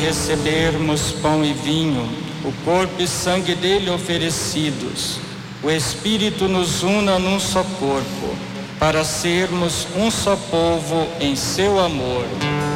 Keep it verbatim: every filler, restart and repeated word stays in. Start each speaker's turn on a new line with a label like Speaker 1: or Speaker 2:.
Speaker 1: recebermos pão e vinho, o corpo e sangue dele oferecidos, o Espírito nos una num só corpo, para sermos um só povo em seu amor.